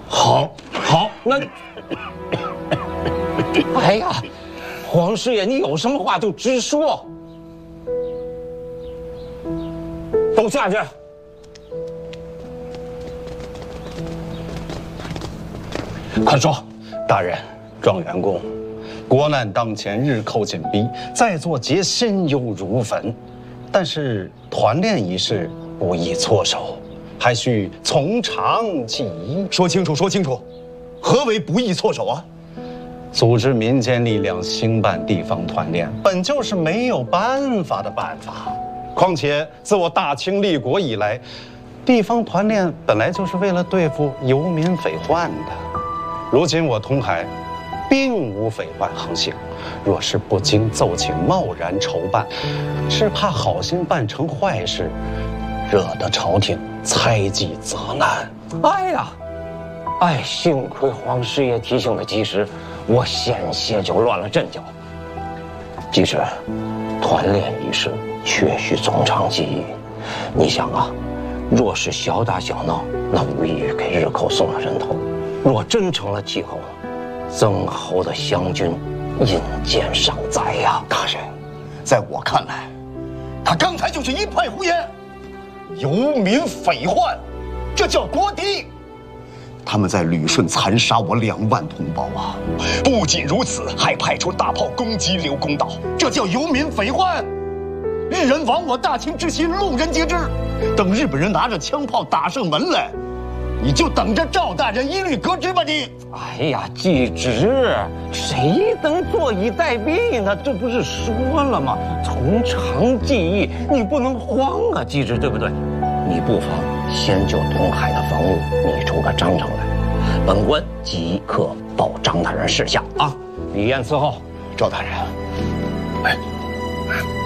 好，那，哎呀，皇师爷，你有什么话就直说。都下去。快说， 大人，状元公，国难当前，日寇紧逼，在座皆心忧如焚。但是团练一事不宜错手，还需从长计议。 说清楚，说清楚，何为不宜错手啊？ 组织民间力量兴办地方团练，本就是没有办法的办法。况且自我大清立国以来，地方团练本来就是为了对付游民匪患的。如今我通海并无匪患横行，若是不经奏请贸然筹办，只怕好心办成坏事，惹得朝廷猜忌责难。 哎呀，哎，幸亏皇师爷提醒的及时，我险些就乱了阵脚。即使团练一事，确需从长计议。你想啊，若是小打小闹，那无异于给日寇送了人头；若真成了气候，曾侯的湘军引荐上载呀！ 大人，在我看来，他刚才就是一派胡言，游民匪患，这叫国敌。他们在旅顺残杀我2万同胞啊！不仅如此，还派出大炮攻击刘公道，这叫游民匪患。日人亡我大清之心，路人皆知。等日本人拿着枪炮打上门来，你就等着赵大人一律革职吧你！ 哎呀，继职，谁能坐以待毙呢？这不是说了吗？从长计议，你不能慌啊，继职，对不对？你不妨先就东海的防务拟出个章程来，本官即刻报张大人示下啊。李燕伺候， 赵大人，哎。